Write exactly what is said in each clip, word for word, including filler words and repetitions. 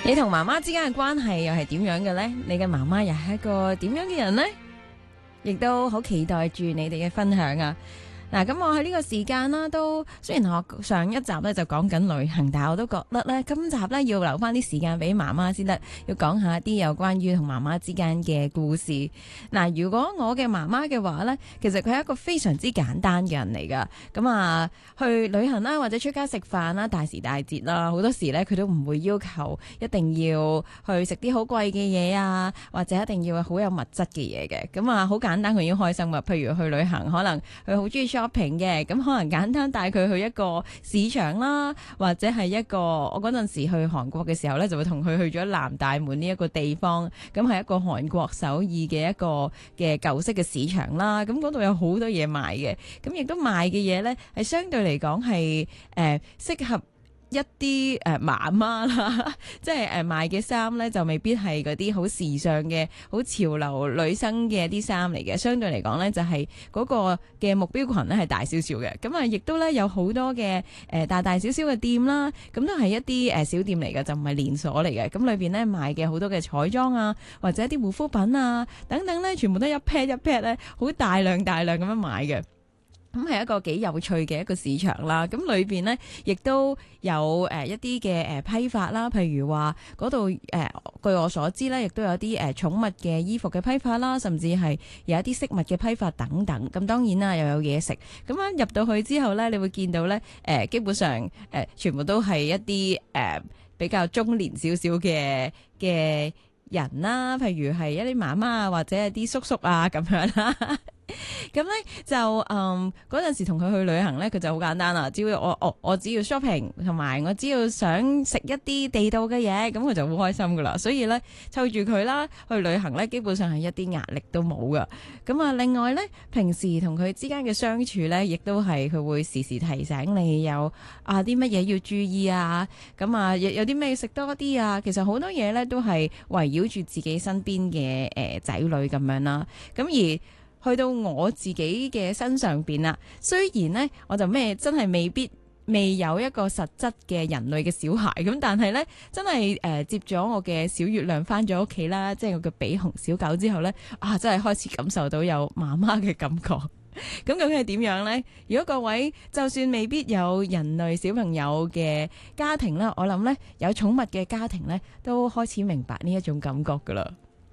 你同媽媽之間嘅關係又係點樣嘅呢？你嘅媽媽又係一個點樣嘅人呢？亦都好期待住你哋嘅分享啊！嗱，咁我喺呢個時間啦，都雖然我上一集咧就講緊旅行，但係我都覺得咧，今集咧要留翻啲時間俾媽媽先得，要講下啲有關於同媽媽之間嘅故事。嗱，如果我嘅媽媽嘅話咧，其實佢係一個非常之簡單嘅人嚟噶。咁啊，去旅行啦，或者出街食飯啦，大時大節啦，好多時咧佢都唔會要求一定要去食啲好貴嘅嘢啊，或者一定要好有物質嘅嘢嘅。咁啊，好簡單佢已經開心噶。譬如去旅行，可能佢好中意shopping嘅，咁可能簡單帶佢去一個市場啦，或者係一個我嗰陣時去韓國嘅時候呢，就會同佢去咗南大門呢一個地方，咁係一個韓國首爾嘅一個嘅舊式嘅市場啦，咁嗰度有好多嘢賣嘅，咁亦都賣嘅嘢呢，係相對嚟講係誒適合一啲誒媽媽啦，即係誒賣嘅衫咧就未必係嗰啲好時尚嘅、好潮流女生嘅啲衫嚟嘅，相對嚟講咧就係嗰個嘅目標群咧係大少少嘅，咁啊亦都咧有好多嘅誒大大小小嘅店啦，咁都係一啲誒小店嚟嘅，就唔係連鎖嚟嘅，咁裏邊咧賣嘅好多嘅彩妝啊，或者一啲護膚品啊等等咧，全部都一 pair 一 pair 咧，好大量大量咁樣買嘅。咁係一個幾有趣嘅一個市場啦，咁裏邊呢，亦都有誒一啲嘅誒批發啦，譬如話嗰度誒據我所知呢，亦都有啲誒寵物嘅衣服嘅批發啦，甚至係有一啲飾物嘅批發等等。咁當然啦，又有嘢食。咁樣入到去之後呢，你會見到呢，誒基本上誒全部都係一啲誒比較中年少少嘅嘅人啦，譬如係一啲媽媽啊，或者係啲叔叔啊咁樣啦。咁咧就嗯嗰陣時同佢去旅行咧，佢就好簡單啦，只要我我我只要 shopping， 同埋我只要想食一啲地道嘅嘢，咁佢就好開心噶啦。所以咧湊住佢啦去旅行咧，基本上係一啲壓力都冇噶。咁啊，另外咧平時同佢之間嘅相處咧，亦都係佢會時時提醒你有啊啲乜嘢要注意啊，咁啊有有啲咩要食多啲啊。其實好多嘢咧都係圍繞住自己身邊嘅誒仔女咁樣啦。咁而去到我自己嘅身上邊啦，雖然呢，我就咩真係未必未有一個實質嘅人類嘅小孩咁，但係呢，真係誒、呃、接咗我嘅小月亮翻咗屋企啦，即係我嘅比熊小狗之後呢，啊真係開始感受到有媽媽嘅感覺。咁究竟係點樣呢？如果各位就算未必有人類小朋友嘅家庭啦，我諗呢，有寵物嘅家庭呢，都開始明白呢一種感覺噶啦。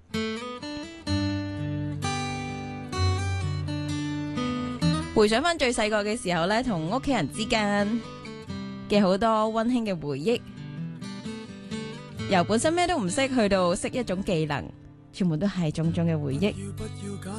回想翻最細個嘅時候呢，同屋企人之間嘅好多溫馨嘅回憶，由本身咩都唔識去到識一種技能，全部都係種種嘅回憶。